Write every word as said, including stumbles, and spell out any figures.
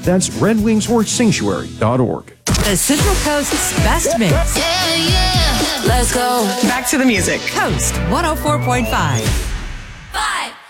That's red wings horse sanctuary dot org. The Central Coast's best mix. Yeah, yeah. Let's go. Back to the music. Coast one oh four point five. Five.